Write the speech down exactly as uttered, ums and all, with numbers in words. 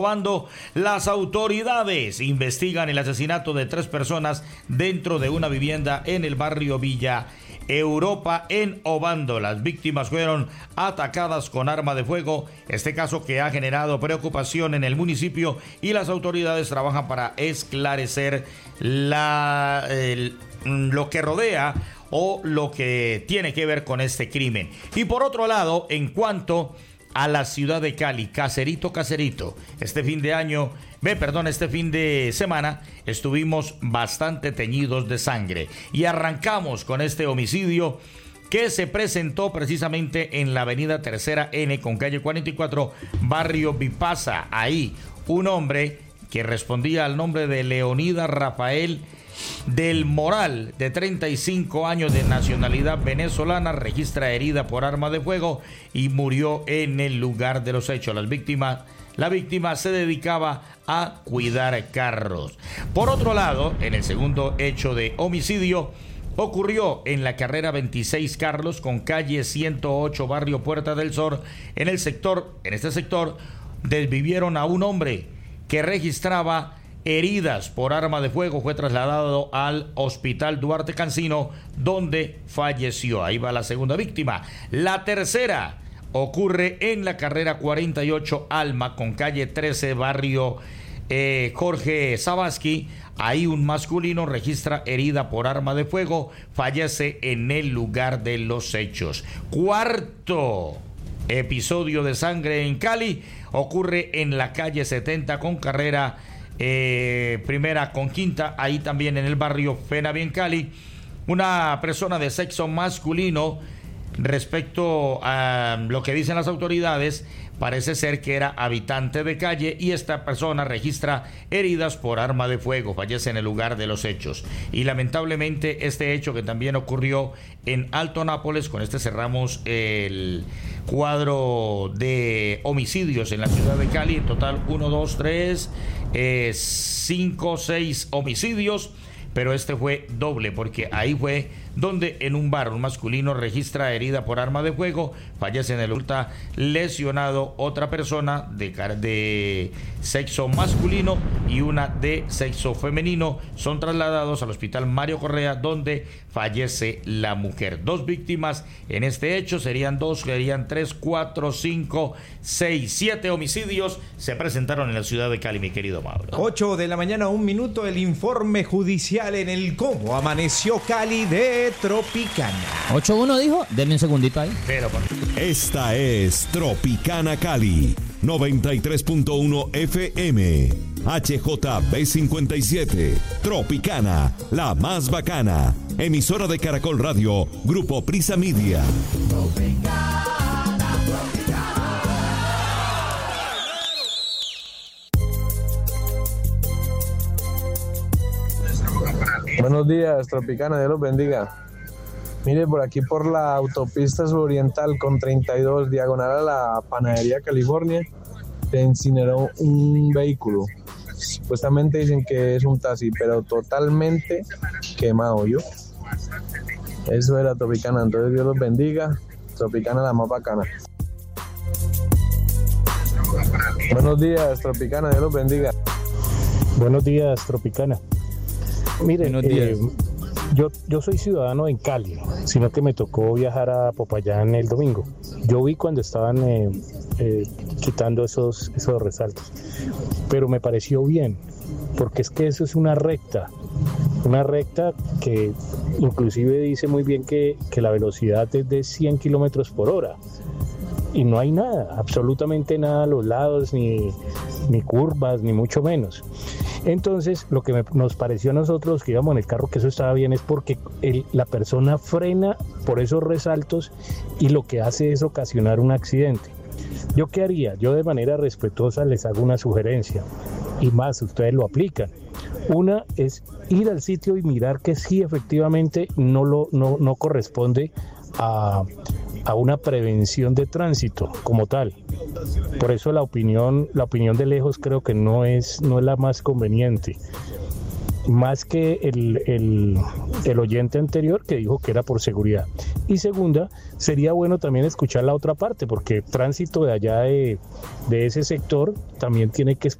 Cuando las autoridades investigan el asesinato de tres personas dentro de una vivienda en el barrio Villa Europa en Obando. Las víctimas fueron atacadas con arma de fuego. Este caso que ha generado preocupación en el municipio y las autoridades trabajan para esclarecer la, el, lo que rodea o lo que tiene que ver con este crimen. Y por otro lado, en cuanto a la ciudad de Cali, caserito, caserito, este fin de año, ve, perdón, este fin de semana estuvimos bastante teñidos de sangre y arrancamos con este homicidio que se presentó precisamente en la avenida Tercera N con calle cuarenta y cuatro, barrio Vipasa. Ahí un hombre que respondía al nombre de Leonidas Rafael del Moral, de treinta y cinco años, de nacionalidad venezolana, registra herida por arma de fuego y murió en el lugar de los hechos. Las víctimas, la víctima se dedicaba a cuidar carros. Por otro lado, en el segundo hecho de homicidio, ocurrió en la carrera veintiséis Carlos con calle ciento ocho, barrio Puerta del Sol. En el sector, en este sector, desvivieron a un hombre que registraba heridas por arma de fuego. Fue trasladado al hospital Duarte Cancino, donde falleció. Ahí va la segunda víctima. La tercera ocurre en la carrera cuarenta y ocho Alma con calle trece, barrio eh, Jorge Sabaski. Ahí un masculino registra herida por arma de fuego, fallece en el lugar de los hechos. Cuarto episodio de sangre en Cali ocurre en la calle setenta con carrera Eh, primera con quinta, ahí también en el barrio Fenavien Cali. Una persona de sexo masculino, respecto a lo que dicen las autoridades, parece ser que era habitante de calle y esta persona registra heridas por arma de fuego, fallece en el lugar de los hechos. Y lamentablemente este hecho que también ocurrió en Alto Nápoles, con este cerramos el cuadro de homicidios en la ciudad de Cali. En total uno, dos, tres, cinco, seis homicidios, pero este fue doble porque ahí fue donde en un bar un masculino registra herida por arma de fuego, fallece en el lugar, lesionado otra persona de, de sexo masculino y una de sexo femenino. Son trasladados al hospital Mario Correa, donde fallece la mujer. Dos víctimas en este hecho, serían dos, serían tres, cuatro, cinco, seis, siete homicidios se presentaron en la ciudad de Cali, mi querido Mauro. ocho de la mañana, un minuto, el informe judicial en el cómo amaneció Cali de Tropicana. ocho uno dijo, denme un segundito ahí. Pero, esta es Tropicana Cali, noventa y tres punto uno F M, H J B cincuenta y siete, Tropicana, la más bacana, emisora de Caracol Radio, Grupo Prisa Media. Tropicana, Tropicana. Buenos días, Tropicana, Dios los bendiga. Mire, por aquí por la autopista suroriental con treinta y dos, diagonal a la panadería California, se incineró un vehículo. Supuestamente dicen que es un taxi, pero totalmente quemado, ¿yo? Eso era Tropicana, entonces Dios los bendiga. Tropicana, la más bacana. Buenos días, Tropicana, Dios los bendiga. Buenos días, Tropicana. Miren, Buenos días. Eh, yo, yo soy ciudadano en Cali, sino que me tocó viajar a Popayán el domingo. Yo vi cuando estaban eh, eh, quitando esos, esos resaltos, pero me pareció bien, porque es que eso es una recta, una recta que inclusive dice muy bien que, que la velocidad es de cien kilómetros por hora. Y no hay nada, absolutamente nada a los lados, ni, ni curvas, ni mucho menos. Entonces, lo que me, nos pareció a nosotros que íbamos en el carro que eso estaba bien es porque el, la persona frena por esos resaltos y lo que hace es ocasionar un accidente. ¿Yo qué haría? Yo de manera respetuosa les hago una sugerencia, y más, ustedes lo aplican. Una es ir al sitio y mirar que sí, efectivamente, no, lo, no, no corresponde a... a una prevención de tránsito como tal. Por eso la opinión, la opinión de lejos creo que no es, no es la más conveniente. más que el, el, el oyente anterior que dijo que era por seguridad. Y segunda, sería bueno también escuchar la otra parte, porque tránsito de allá de, de ese sector también tiene que